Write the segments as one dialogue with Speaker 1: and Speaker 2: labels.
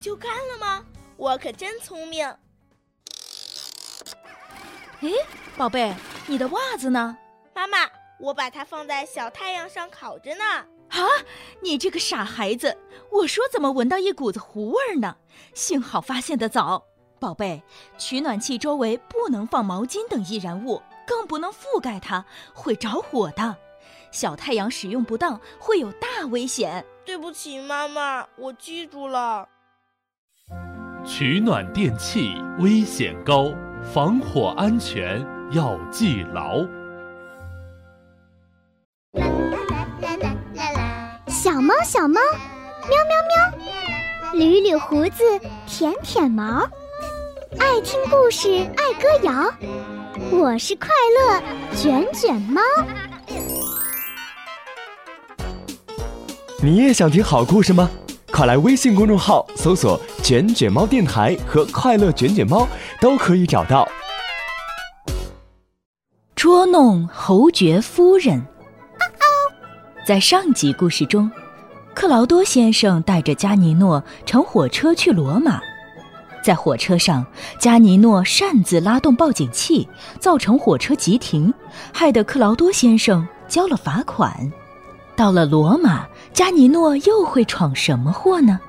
Speaker 1: 就干了吗？我可真聪明。
Speaker 2: 诶，宝贝，你的袜子呢？
Speaker 1: 妈妈，我把它放在小太阳上烤着呢。
Speaker 2: 啊，你这个傻孩子，我说怎么闻到一股子糊味呢？幸好发现得早。宝贝，取暖器周围不能放毛巾等易燃物，更不能覆盖它，会着火的。小太阳使用不当会有大危险。
Speaker 1: 对不起妈妈，我记住了。
Speaker 3: 取暖电器危险高，防火安全要记牢。
Speaker 4: 小猫小猫，喵喵喵，捋捋胡子，舔舔毛，爱听故事，爱歌谣。我是快乐卷卷猫。
Speaker 5: 你也想听好故事吗？快来微信公众号搜索卷卷猫电台和快乐卷卷猫，都可以找到。
Speaker 2: 捉弄侯爵夫人。在上集故事中，克劳多先生带着加尼诺乘火车去罗马。在火车上，加尼诺擅自拉动报警器，造成火车急停，害得克劳多先生交了罚款。到了罗马，加尼诺又会闯什么祸呢？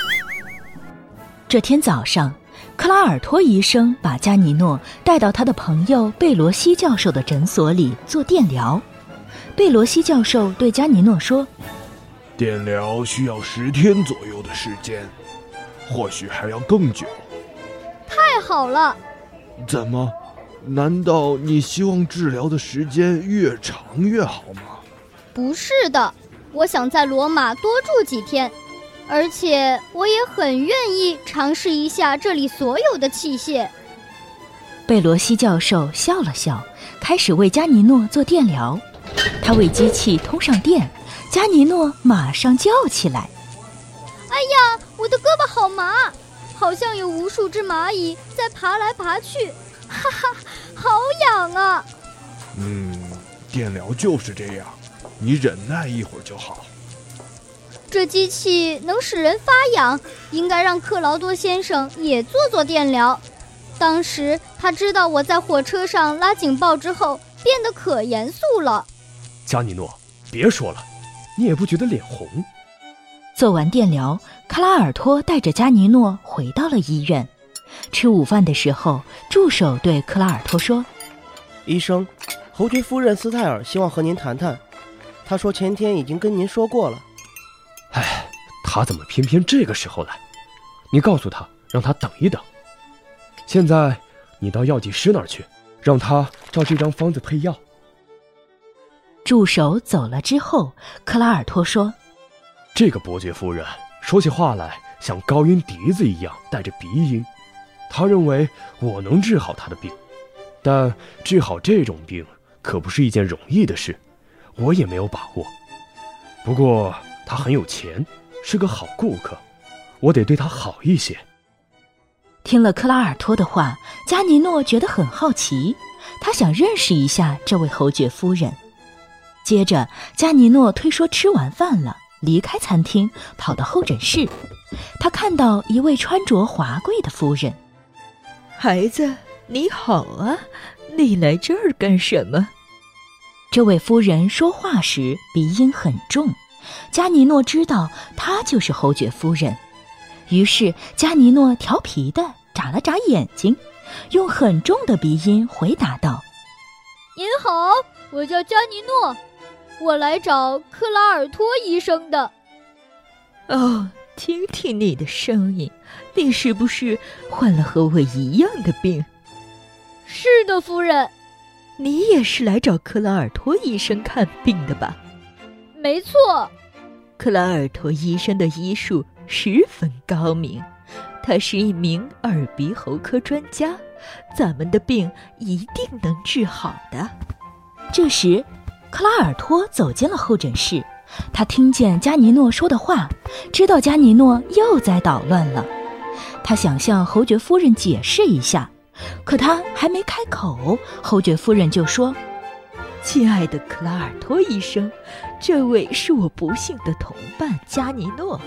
Speaker 2: 这天早上，克拉尔托医生把加尼诺带到他的朋友贝罗西教授的诊所里做电疗。贝罗西教授对加尼诺说：
Speaker 6: 电疗需要10天左右的时间，或许还要更久。
Speaker 7: 太好了！
Speaker 6: 怎么？难道你希望治疗的时间越长越好吗？
Speaker 7: 不是的，我想在罗马多住几天，而且我也很愿意尝试一下这里所有的器械。
Speaker 2: 贝罗西教授笑了笑，开始为加尼诺做电疗。他为机器通上电，加尼诺马上叫起来：
Speaker 7: 哎呀，我的胳膊好麻，好像有无数只蚂蚁在爬来爬去，哈哈，好痒啊！
Speaker 6: 电疗就是这样，你忍耐一会儿就好。
Speaker 7: 这机器能使人发痒，应该让克劳多先生也做电疗。当时他知道我在火车上拉警报之后，变得可严肃了。
Speaker 5: 加尼诺，别说了，你也不觉得脸红？
Speaker 2: 做完电疗，克拉尔托带着加尼诺回到了医院。吃午饭的时候，助手对克拉尔托说：
Speaker 8: 医生，侯爵夫人斯泰尔希望和您谈谈，她说前天已经跟您说过了。
Speaker 5: 唉，他怎么偏偏这个时候来？你告诉他，让他等一等。现在你到药剂师那儿去，让他照这张方子配药。
Speaker 2: 助手走了之后，克拉尔托说：
Speaker 5: 这个伯爵夫人说起话来像高音笛子一样带着鼻音，他认为我能治好他的病，但治好这种病可不是一件容易的事，我也没有把握。不过他很有钱，是个好顾客，我得对他好一些。
Speaker 2: 听了克拉尔托的话，加尼诺觉得很好奇，他想认识一下这位侯爵夫人。接着，加尼诺推说吃完饭了，离开餐厅，跑到候诊室。他看到一位穿着华贵的夫人。
Speaker 9: 孩子，你好啊，你来这儿干什么？
Speaker 2: 这位夫人说话时鼻音很重，加尼诺知道她就是侯爵夫人。于是加尼诺调皮地眨了眨眼睛，用很重的鼻音回答道：
Speaker 7: 您好，我叫加尼诺，我来找克拉尔托医生的。
Speaker 9: 哦，听听你的声音，你是不是患了和我一样的病？
Speaker 7: 是的，夫人。
Speaker 9: 你也是来找克拉尔托医生看病的吧？
Speaker 7: 没错。
Speaker 9: 克拉尔托医生的医术十分高明，他是一名耳鼻喉科专家，咱们的病一定能治好的。
Speaker 2: 这时克拉尔托走进了候诊室，他听见加尼诺说的话，知道加尼诺又在捣乱了。他想向侯爵夫人解释一下，可他还没开口，侯爵夫人就说：
Speaker 9: 亲爱的克拉尔托医生，这位是我不幸的同伴加尼诺，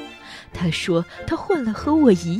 Speaker 9: 他说他患了和我一